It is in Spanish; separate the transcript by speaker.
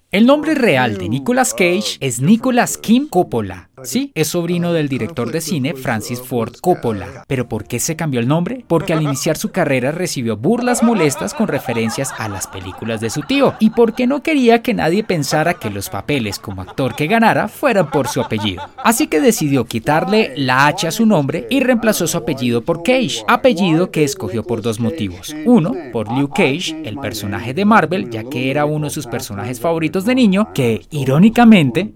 Speaker 1: El nombre real de Nicolas Cage es Nicolas Kim Coppola. Sí, es sobrino del director de cine Francis Ford Coppola. ¿Pero por qué se cambió el nombre? Porque al iniciar su carrera recibió burlas molestas con referencias a las películas de su tío, y porque no quería que nadie pensara que los papeles como actor que ganara fueran por su apellido. Así que decidió quitarle la H a su nombre y reemplazó su apellido por Cage, apellido que escogió por dos motivos. Uno, por Luke Cage, el personaje de Marvel, ya que era uno de sus personajes favoritos de niño, que, irónicamente,